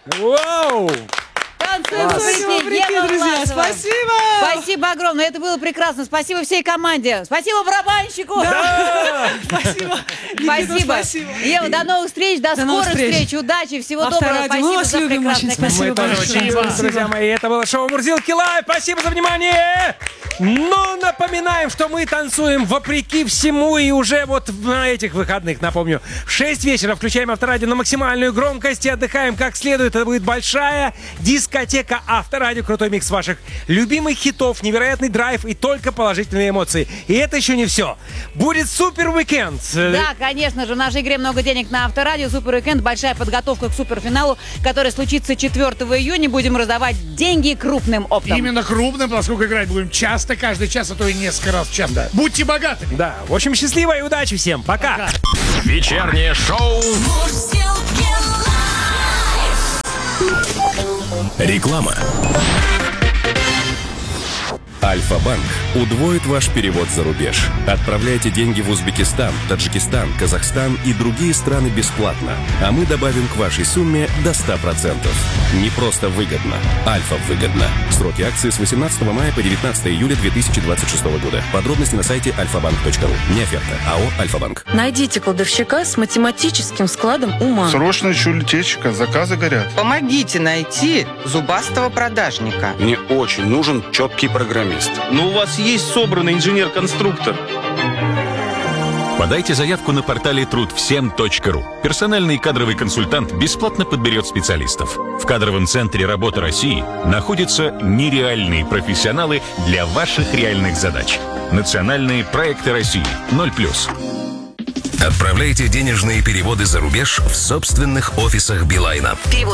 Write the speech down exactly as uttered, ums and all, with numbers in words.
Вау! Танцуем Класс. вопреки, Ева друзья, Власова. спасибо! Спасибо огромное, это было прекрасно. Спасибо всей команде. Спасибо барабанщику. Спасибо. Никита, Спасибо. спасибо. Ева, до новых встреч, до, До новых скорых встреч. встреч. Удачи, всего Авторадио, доброго. мы Спасибо вас за любим прекрасное очень. качество. Мы Спасибо тоже большое. очень любим, Спасибо. друзья мои. Это было шоу «Мурзилки лайв». Спасибо за внимание. Но напоминаем, что мы танцуем вопреки всему. И уже вот на этих выходных, напомню, в шесть вечера включаем Авторадио на максимальную громкость и отдыхаем как следует. Это будет большая дискотека Авторадио. Крутой микс ваших любимых хитов, невероятный драйв и только положительные эмоции. И это еще не все. Будет супер уикенд. Да, конечно же, в нашей игре много денег на Авторадио. Супер уикенд, большая подготовка к суперфиналу, который случится четвёртого июня. Будем раздавать деньги крупным оптом. Именно крупным, поскольку играть будем часто, каждый час, а то и несколько раз в час. Да. Будьте богаты. Да, в общем, счастливо и удачи всем. Пока. Пока. Вечернее шоу. Реклама. Альфа-банк удвоит ваш перевод за рубеж. Отправляйте деньги в Узбекистан, Таджикистан, Казахстан и другие страны бесплатно. А мы добавим к вашей сумме до ста процентов. Не просто выгодно. Альфа выгодно. Сроки акции с восемнадцатого мая по девятнадцатое июля две тысячи двадцать шестого года. Подробности на сайте альфа банк точка ру. Не оферта. АО «Альфа-банк». Найдите кладовщика с математическим складом ума. Срочно ищу летчика, заказы горят. Помогите найти зубастого продажника. Мне очень нужен четкий программист. Но у вас есть собранный инженер-конструктор. Подайте заявку на портале труд всем точка ру. Персональный кадровый консультант бесплатно подберет специалистов. В кадровом центре «Работа России» находятся нереальные профессионалы для ваших реальных задач. Национальные проекты России. ноль плюс. Отправляйте денежные переводы за рубеж в собственных офисах Билайна.